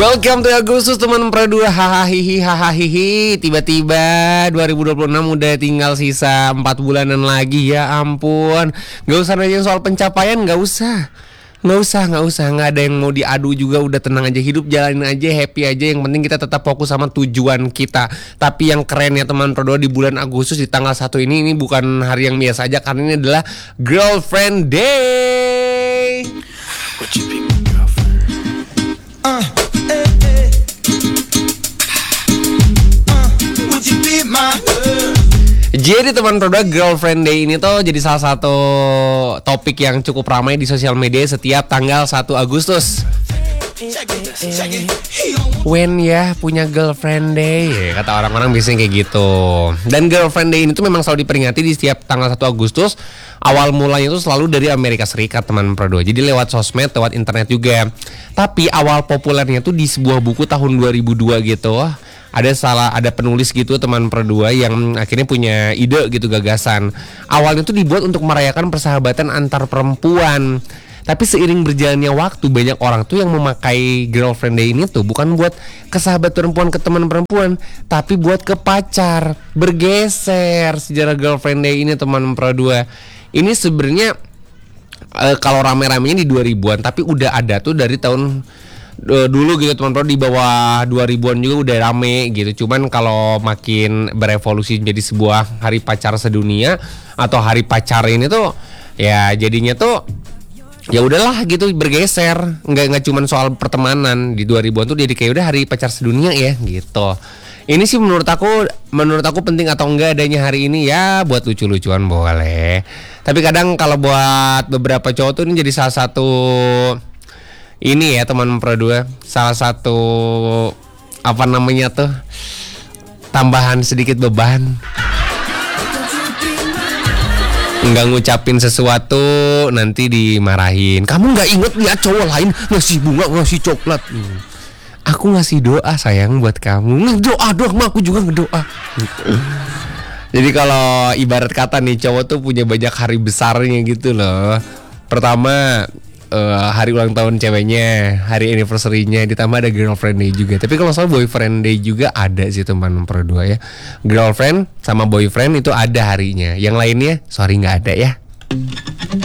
Welcome to Agustus teman Pro 2. Hahaha tiba-tiba 2026 udah tinggal sisa 4 bulanan lagi. Ya ampun. Gak usah nanya soal pencapaian, gak usah. Nggak ada yang mau diadu juga. Udah tenang aja, hidup jalanin aja, happy aja. Yang penting kita tetap fokus sama tujuan kita. Tapi yang keren ya teman Pro 2, di bulan Agustus di tanggal 1 ini bukan hari yang biasa aja, karena ini adalah Girlfriend Day. Would you be my girlfriend? Would you be my girl? Jadi teman Pro 2, Girlfriend Day ini tuh jadi salah satu topik yang cukup ramai di sosial media setiap tanggal 1 Agustus. When ya punya Girlfriend Day, kata orang-orang biasanya kayak gitu. Dan Girlfriend Day ini tuh memang selalu diperingati di setiap tanggal 1 Agustus. Awal mulanya itu selalu dari Amerika Serikat teman Pro 2. Jadi lewat sosmed, lewat internet juga. Tapi awal populernya tuh di sebuah buku tahun 2002 gitu. Ada penulis gitu teman Pro 2 yang akhirnya punya ide gitu, gagasan. Awalnya tuh dibuat untuk merayakan persahabatan antar perempuan. Tapi seiring berjalannya waktu, banyak orang tuh yang memakai Girlfriend Day ini tuh bukan buat ke sahabat perempuan, ke teman perempuan, tapi buat ke pacar. Bergeser sejarah Girlfriend Day ini teman Pro 2. Ini sebenarnya kalau rame-ramenya di 2000-an, tapi udah ada tuh dari tahun dulu gitu teman Pro, di bawah 2000-an juga udah rame gitu. Cuman kalau makin berevolusi menjadi sebuah hari pacar sedunia atau hari pacar ini tuh ya jadinya tuh ya udahlah gitu, bergeser. Nggak cuman soal pertemanan. Di 2000-an tuh jadi kayak udah hari pacar sedunia ya gitu. Ini sih menurut aku penting atau enggak adanya hari ini ya, buat lucu-lucuan boleh. Tapi kadang kalau buat beberapa cowok tuh ini jadi salah satu ini ya teman Pro 2, salah satu apa namanya tuh, tambahan sedikit beban. Nggak ngucapin sesuatu nanti dimarahin. Kamu nggak inget lihat cowok lain ngasih bunga, ngasih coklat. Aku ngasih doa sayang buat kamu. Doa doang, aku juga ngedoa. Jadi kalau ibarat kata nih, cowok tuh punya banyak hari besarnya gitu loh. Pertama hari ulang tahun ceweknya, hari anniversary-nya, ditambah ada Girlfriend Day juga. Tapi kalau soal Boyfriend Day juga ada sih teman Pro 2 ya. Girlfriend sama boyfriend itu ada harinya. Yang lainnya sorry nggak ada ya.